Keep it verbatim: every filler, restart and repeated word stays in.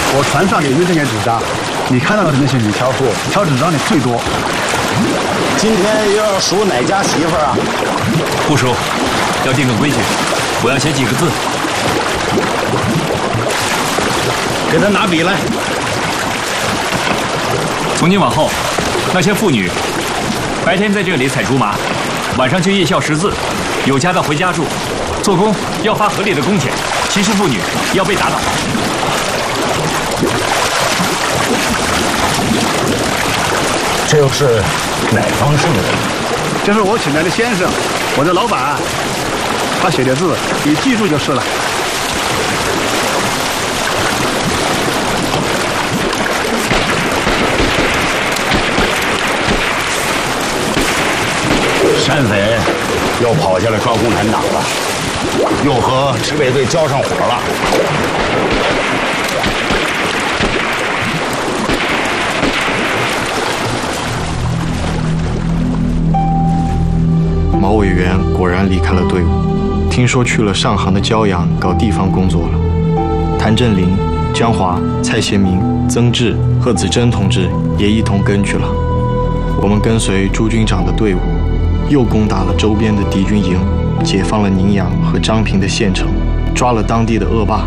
我船上有一这些纸张，你看到的那些女樵夫，挑纸张的最多。 今天又要数哪家媳妇啊？ 不数，要定个规矩，我要写几个字。 给他拿笔来。 从今往后，那些妇女，白天在这里采竹麻，晚上去夜校识字，有家的回家住，做工要发合理的工钱，歧视妇女要被打倒。 这又是哪方圣人？ 这是我请来的先生，我的老板，他写的字你记住就是了。 山匪又跑下来抓共产党了，又和赤卫队交上火了。 毛委员果然离开了队伍，听说去了上杭的骄阳搞地方工作了。谭震林、江华、蔡贤明、曾志、贺子珍同志也一同跟去了。我们跟随朱军长的队伍，又攻打了周边的敌军营，解放了宁阳和张平的县城，抓了当地的恶霸，